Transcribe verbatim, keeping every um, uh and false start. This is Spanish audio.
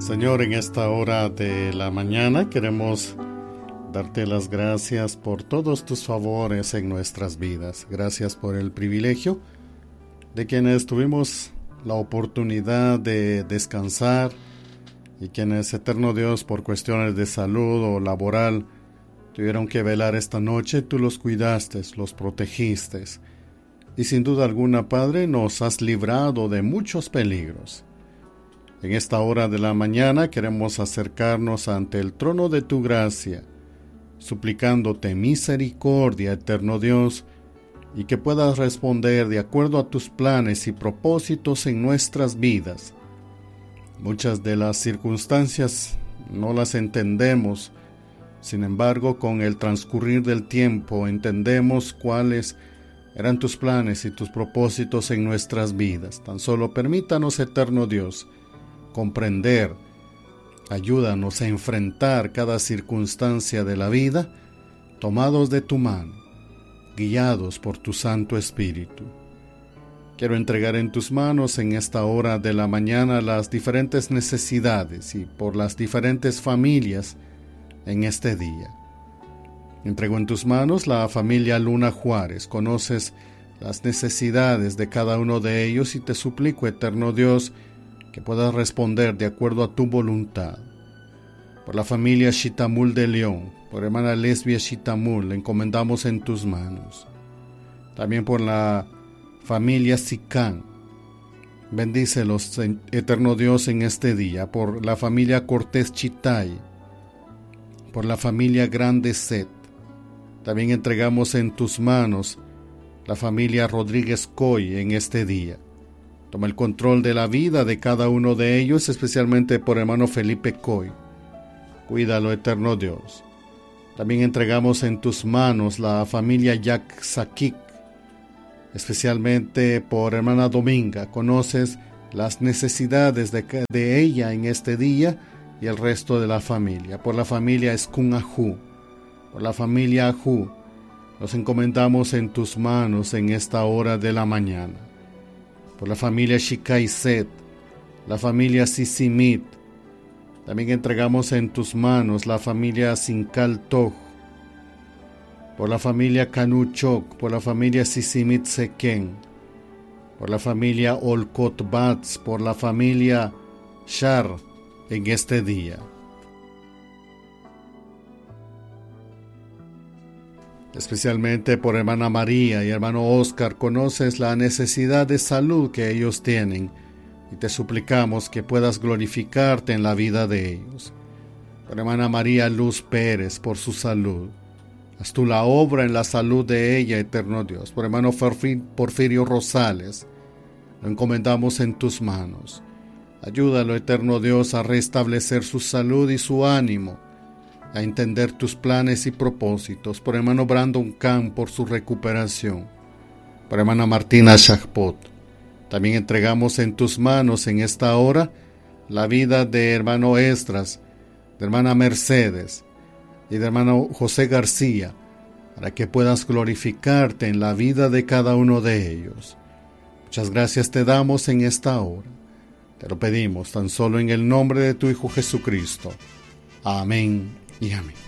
Señor, en esta hora de la mañana queremos darte las gracias por todos tus favores en nuestras vidas. Gracias por el privilegio de quienes tuvimos la oportunidad de descansar y quienes, eterno Dios, por cuestiones de salud o laboral, tuvieron que velar esta noche. Tú los cuidaste, los protegiste. Y sin duda alguna, Padre, nos has librado de muchos peligros. En esta hora de la mañana queremos acercarnos ante el trono de tu gracia, suplicándote misericordia, eterno Dios, y que puedas responder de acuerdo a tus planes y propósitos en nuestras vidas. Muchas de las circunstancias no las entendemos, sin embargo, con el transcurrir del tiempo entendemos cuáles eran tus planes y tus propósitos en nuestras vidas. Tan solo permítanos, eterno Dios, comprender, ayúdanos a enfrentar cada circunstancia de la vida, tomados de tu mano, guiados por tu Santo Espíritu. Quiero entregar en tus manos en esta hora de la mañana las diferentes necesidades y por las diferentes familias en este día. Entrego en tus manos la familia Luna Juárez. Conoces las necesidades de cada uno de ellos y te suplico, eterno Dios, que puedas responder de acuerdo a tu voluntad. Por la familia Chitamul de León, por hermana Lesbia Chitamul, la encomendamos en tus manos. También por la familia Sicán, bendícelos, eterno Dios, en este día. Por la familia Cortés Chitay, por la familia Grande Set, también entregamos en tus manos la familia Rodríguez Coy en este día. Toma el control de la vida de cada uno de ellos, especialmente por hermano Felipe Coy. Cuídalo, eterno Dios. También entregamos en tus manos la familia Yak Sakik, especialmente por hermana Dominga. Conoces las necesidades de, de ella en este día y el resto de la familia. Por la familia Eskun Ajú, por la familia Ajú, nos encomendamos en tus manos en esta hora de la mañana. Por la familia Shikaiset, la familia Sisimit, también entregamos en tus manos la familia Sinkal Toj, por la familia Kanuchok, por la familia Sisimit Seken, por la familia Olkot Bats, por la familia Shar en este día. Especialmente por hermana María y hermano Oscar, conoces la necesidad de salud que ellos tienen y te suplicamos que puedas glorificarte en la vida de ellos. Por hermana María Luz Pérez, por su salud, haz tú la obra en la salud de ella, eterno Dios. Por hermano Porfirio Rosales, lo encomendamos en tus manos. Ayúdalo, eterno Dios, a restablecer su salud y su ánimo, a entender tus planes y propósitos. Por hermano Brandon Kahn, por su recuperación. Por hermana Martina Shahpot, también entregamos en tus manos en esta hora la vida de hermano Estras, de hermana Mercedes y de hermano José García, para que puedas glorificarte en la vida de cada uno de ellos. Muchas gracias te damos en esta hora. Te lo pedimos tan solo en el nombre de tu Hijo Jesucristo. Amén y amén.